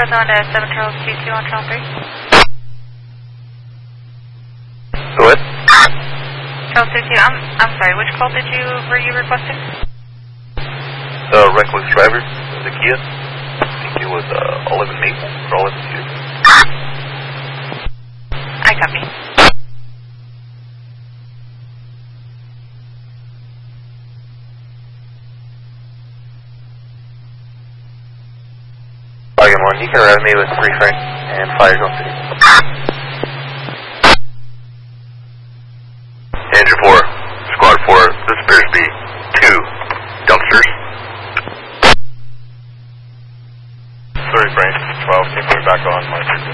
Press on to 7 Charles C2 on Channel 3. What? Charles C2, I'm sorry, which call were you requesting? Reckless driver, the Kia. I think it was Olive and Maple or Olive and Maple. I copy. Volume 1, you can arrive me with reframe and fire zone city. Engine 4, Squad 4, this appears to be 2 dumpsters. Sorry, Frank, 12, can you put it back on my